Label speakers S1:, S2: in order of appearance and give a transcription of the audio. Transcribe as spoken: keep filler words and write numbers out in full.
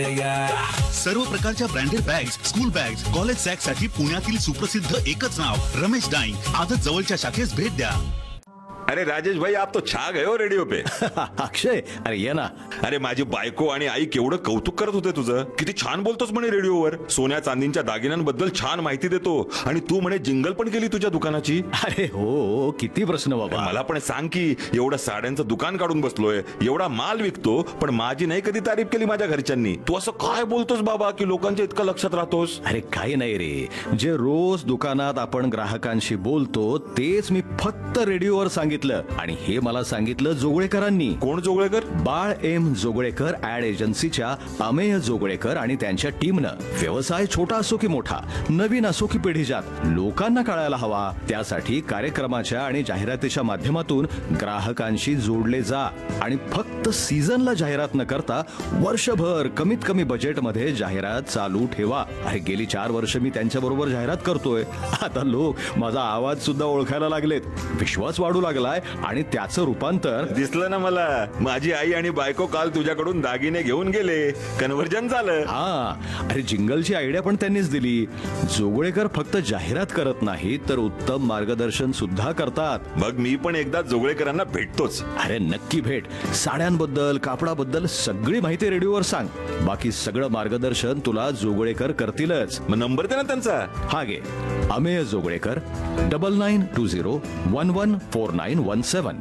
S1: सर्व प्रकारच्या branded bags, school bags, college sack साठी पुण्यातील सुप्रसिद्ध एकच नाव रमेश डाईंग. आजच जवळच्या शाखेस भेट द्या.
S2: अरे राजेश भाई, आप तो छा गए हो रेडिओ पे.
S3: अक्षय, अरे ये ना.
S2: अरे माझी बायको आणि आई केवढं कौतुक करत होते तुझं. किती छान बोलतोस म्हणे रेडिओवर. सोन्या चांदीच्या दागिन्यांबद्दल छान माहिती देतो आणि तू म्हणे जिंगल पण केली तुझ्या दुकानाची.
S3: अरे हो, किती प्रश्न बाबा.
S2: मला पण सांग की, एवढं साड्यांचं दुकान काढून बसलोय, एवढा माल विकतो, पण माझी नाही कधी तारीफ केली माझ्या घरच्यांनी. तू असं काय बोलतोस बाबा की लोकांच्या इतकं लक्षात राहतोस.
S3: अरे काही नाही रे, जे रोज दुकानात आपण ग्राहकांशी बोलतो तेच मी फक्त रेडिओवर सांगितलं. आणि हे मला सांगितलं जोगळेकरांनी.
S2: कोण जोगळेकर?
S3: बाळ एम जोगळेकर ऍड एजन्सीच्या अमेय जोगळेकर आणि त्यांच्या टीमनं. व्यवसाय छोटा असो की मोठा, नवीन असो की पिढीजात, लोकांना कळायला हवा त्यासाठी कार्यक्रमाच्या आणि जाहिरातीच्या माध्यमातून ग्राहकांशी जोडले जा. आणि फक्त सीझनला जाहिरात न करता वर्षभर कमीत कमी बजेटमध्ये जाहिरात चालू ठेवा. अरे गेली चार वर्ष मी त्यांच्या बरोबर जाहिरात करतोय. आता लोक माझा आवाज सुद्धा ओळखायला लागलेत, विश्वास वाढू लागलाय आणि त्याचं रूपांतर
S2: दिसलं ना मला. माझी आई आणि बायको काल तुझ्याकडून दागिने घेऊन गेले, कन्व्हर्जन झालं.
S3: हा, अरे जिंगलची आयडिया पण त्यांनीच दिली. जोगळेकर फक्त जाहिरात करत नाही तर उत्तम मार्गदर्शन सुद्धा करतात.
S2: मग मी पण एकदा जोगळेकरांना भेटतोच.
S3: अरे नक्की भेट. साड्यांबद्दल, कापडाबद्दल सगळी माहिती रेडिओवर सांग. बाकी सगळं मार्गदर्शन तुला जोगळेकर करतीलच.
S2: मग नंबर दे ना त्यांचा.
S3: हा घे, Amey Joglekar, double nine to zero one one four nine one seven.